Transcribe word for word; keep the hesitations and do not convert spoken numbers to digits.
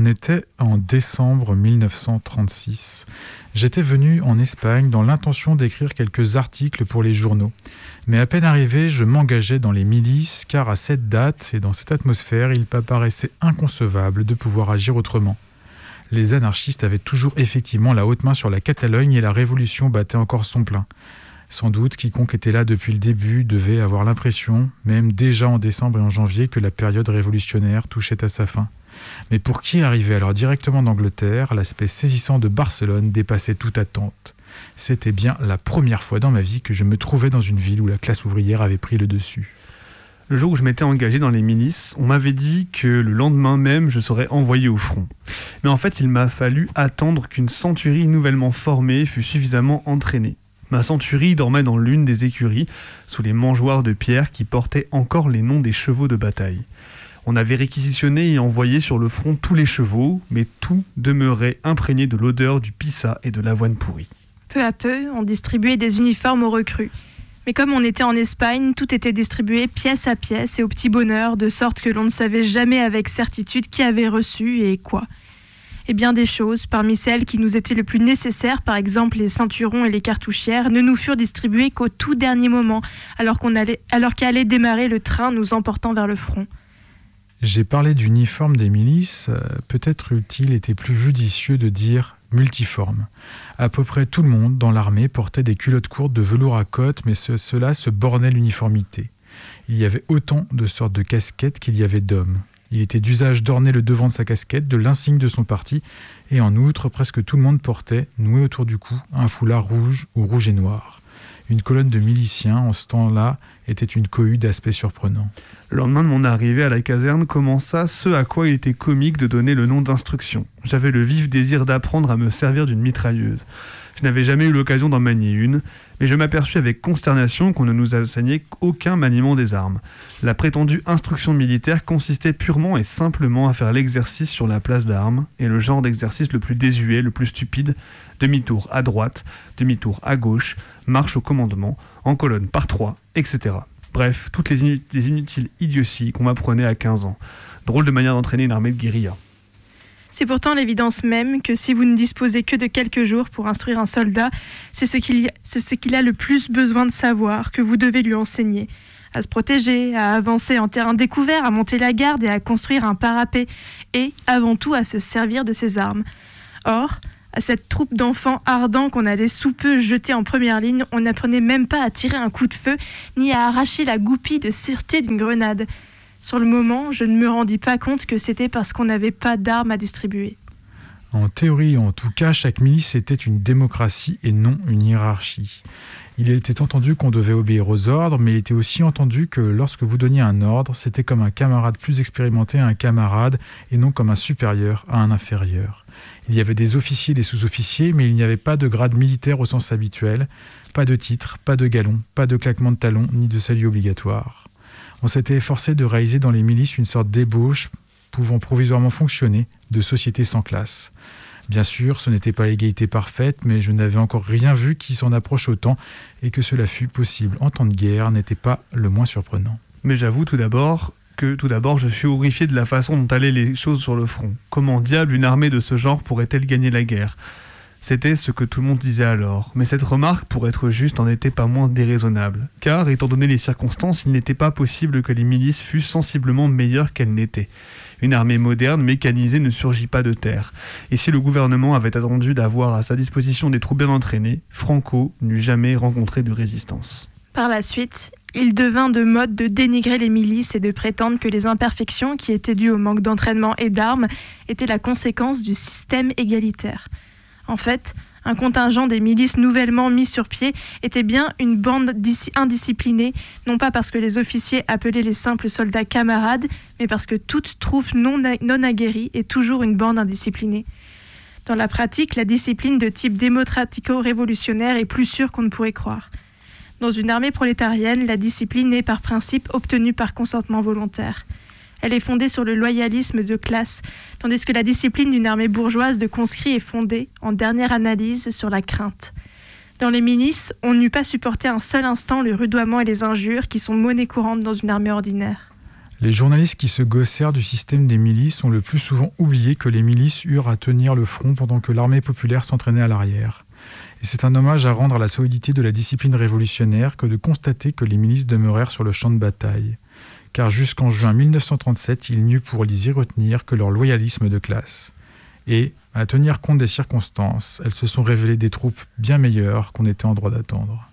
était en décembre mille neuf cent trente-six. J'étais venu en Espagne dans l'intention d'écrire quelques articles pour les journaux. Mais à peine arrivé, je m'engageais dans les milices, car à cette date et dans cette atmosphère, il m'apparaissait inconcevable de pouvoir agir autrement. Les anarchistes avaient toujours effectivement la haute main sur la Catalogne et la révolution battait encore son plein. Sans doute, quiconque était là depuis le début devait avoir l'impression, même déjà en décembre et en janvier, que la période révolutionnaire touchait à sa fin. Mais pour qui arrivait alors directement d'Angleterre, l'aspect saisissant de Barcelone dépassait toute attente. C'était bien la première fois dans ma vie que je me trouvais dans une ville où la classe ouvrière avait pris le dessus. Le jour où je m'étais engagé dans les milices, on m'avait dit que le lendemain même, je serais envoyé au front. Mais en fait, il m'a fallu attendre qu'une centurie nouvellement formée fût suffisamment entraînée. Ma centurie dormait dans l'une des écuries, sous les mangeoires de pierre qui portaient encore les noms des chevaux de bataille. On avait réquisitionné et envoyé sur le front tous les chevaux, mais tout demeurait imprégné de l'odeur du pissa et de l'avoine pourrie. Peu à peu, on distribuait des uniformes aux recrues. Mais comme on était en Espagne, tout était distribué pièce à pièce et au petit bonheur, de sorte que l'on ne savait jamais avec certitude qui avait reçu et quoi. Et bien des choses, parmi celles qui nous étaient le plus nécessaires, par exemple les ceinturons et les cartouchières, ne nous furent distribuées qu'au tout dernier moment, alors, qu'on allait, alors qu'allait démarrer le train nous emportant vers le front. J'ai parlé d'uniforme des milices, euh, peut-être eût-il été plus judicieux de dire multiforme. À peu près tout le monde dans l'armée portait des culottes courtes de velours à côtes, mais ce, cela se bornait l'uniformité. Il y avait autant de sortes de casquettes qu'il y avait d'hommes. Il était d'usage d'orner le devant de sa casquette, de l'insigne de son parti, et en outre, presque tout le monde portait, noué autour du cou, un foulard rouge ou rouge et noir. Une colonne de miliciens, en ce temps-là, était une cohue d'aspect surprenant. Le lendemain de mon arrivée à la caserne commença ce à quoi il était comique de donner le nom d'instruction. J'avais le vif désir d'apprendre à me servir d'une mitrailleuse. Je n'avais jamais eu l'occasion d'en manier une, mais je m'aperçus avec consternation qu'on ne nous enseignait aucun maniement des armes. La prétendue instruction militaire consistait purement et simplement à faire l'exercice sur la place d'armes, et le genre d'exercice le plus désuet, le plus stupide, demi-tour à droite, demi-tour à gauche, marche au commandement, en colonne par trois, et cetera. Bref, toutes les, inu- les inutiles idioties qu'on m'apprenait à quinze ans. Drôle de manière d'entraîner une armée de guérilla. C'est pourtant l'évidence même que si vous ne disposez que de quelques jours pour instruire un soldat, c'est ce qu'il y a, c'est ce qu'il a le plus besoin de savoir que vous devez lui enseigner. À se protéger, à avancer en terrain découvert, à monter la garde et à construire un parapet, et avant tout à se servir de ses armes. Or, à cette troupe d'enfants ardents qu'on allait sous peu jeter en première ligne, on n'apprenait même pas à tirer un coup de feu, ni à arracher la goupille de sûreté d'une grenade. Sur le moment, je ne me rendis pas compte que c'était parce qu'on n'avait pas d'armes à distribuer. En théorie, en tout cas, chaque milice était une démocratie et non une hiérarchie. Il était entendu qu'on devait obéir aux ordres, mais il était aussi entendu que lorsque vous donniez un ordre, c'était comme un camarade plus expérimenté à un camarade et non comme un supérieur à un inférieur. Il y avait des officiers et des sous-officiers, mais il n'y avait pas de grade militaire au sens habituel, pas de titre, pas de galon, pas de claquement de talons, ni de salut obligatoire. On s'était efforcé de réaliser dans les milices une sorte d'ébauche pouvant provisoirement fonctionner de société sans classe. Bien sûr, ce n'était pas l'égalité parfaite, mais je n'avais encore rien vu qui s'en approche autant, et que cela fût possible en temps de guerre n'était pas le moins surprenant. Mais j'avoue tout d'abord que tout d'abord je suis horrifié de la façon dont allaient les choses sur le front. Comment diable une armée de ce genre pourrait-elle gagner la guerre ? C'était ce que tout le monde disait alors, mais cette remarque, pour être juste, n'en était pas moins déraisonnable. Car, étant donné les circonstances, il n'était pas possible que les milices fussent sensiblement meilleures qu'elles n'étaient. Une armée moderne, mécanisée, ne surgit pas de terre. Et si le gouvernement avait attendu d'avoir à sa disposition des troupes bien entraînées, Franco n'eût jamais rencontré de résistance. Par la suite, il devint de mode de dénigrer les milices et de prétendre que les imperfections qui étaient dues au manque d'entraînement et d'armes étaient la conséquence du système égalitaire. En fait, un contingent des milices nouvellement mis sur pied était bien une bande indisciplinée, non pas parce que les officiers appelaient les simples soldats camarades, mais parce que toute troupe non, non aguerrie est toujours une bande indisciplinée. Dans la pratique, la discipline de type démocratico-révolutionnaire est plus sûre qu'on ne pourrait croire. Dans une armée prolétarienne, la discipline est par principe obtenue par consentement volontaire. Elle est fondée sur le loyalisme de classe, tandis que la discipline d'une armée bourgeoise de conscrits est fondée, en dernière analyse, sur la crainte. Dans les milices, on n'eût pas supporté un seul instant le rudoiement et les injures qui sont monnaie courante dans une armée ordinaire. Les journalistes qui se gossèrent du système des milices ont le plus souvent oublié que les milices eurent à tenir le front pendant que l'armée populaire s'entraînait à l'arrière. Et c'est un hommage à rendre à la solidité de la discipline révolutionnaire que de constater que les milices demeurèrent sur le champ de bataille. Car jusqu'en juin mille neuf cent trente-sept, il n'y eut pour les y retenir que leur loyalisme de classe. Et, à tenir compte des circonstances, elles se sont révélées des troupes bien meilleures qu'on était en droit d'attendre.